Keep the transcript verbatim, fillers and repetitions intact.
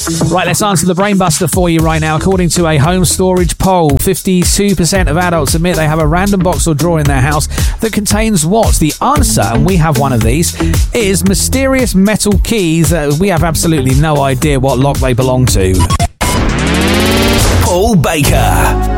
Right, let's answer the Brainbuster for you right now. According to a home storage poll, fifty-two percent of adults admit they have a random box or drawer in their house that contains what? The answer, and we have one of these, is mysterious metal keys that we have absolutely no idea what lock they belong to. Paul Baker.